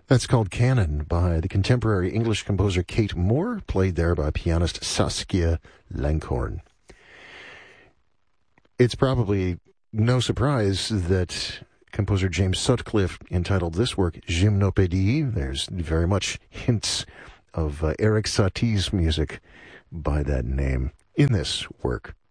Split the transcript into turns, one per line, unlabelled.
That's called Canon by the contemporary English composer Kate Moore, played there by pianist Saskia Langhorn. It's probably no surprise that composer James Sutcliffe entitled this work Gymnopédie. There's very much hints of Eric Satie's music by that name in this work.